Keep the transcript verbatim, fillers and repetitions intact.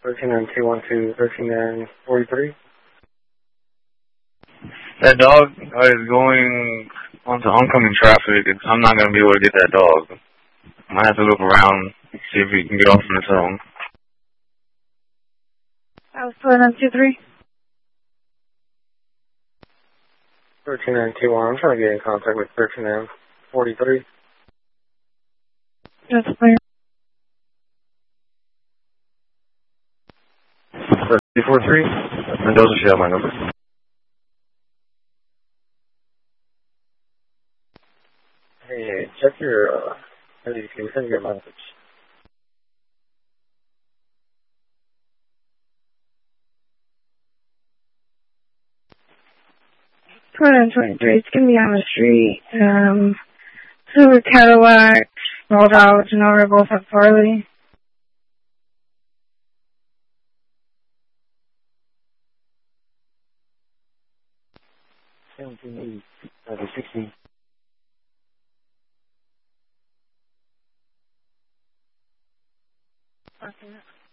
thirteen nine two one two, thirteen nine forty-three. That dog is going onto oncoming traffic. It's, I'm not going to be able to get that dog. I might have to look around and see if he can get off on his own. I was pulling on two three. thirteen nine two one, I'm trying to get in contact with thirteen nine forty-three. That's clear. three four three, Mendoza, she have my number. Hey, check your, uh, can you send your message? twenty twenty-three, it's going to be on the street. Um, Silver Cadillac, rolled out, and over both at Farley. seventeen eighty, sixty. Okay.